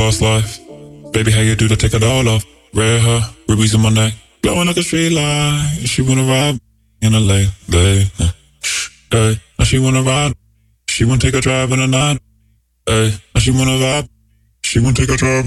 fast life. Baby, how you do to take it all off? Red hair, rubies in my neck, glowing like a street light. She wanna ride in a late, hey. Now she wanna ride. She wanna take a drive in the night. Hey, now she wanna vibe. She wanna take a drive.